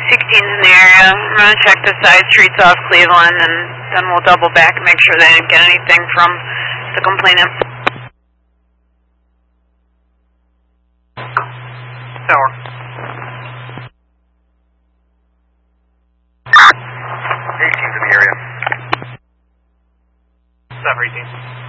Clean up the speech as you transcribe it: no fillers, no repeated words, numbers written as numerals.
16's in the area. I'm going to check the side streets off Cleveland, and then we'll double back and make sure they didn't get anything from the complainant. Tower. 18's in the area. 718.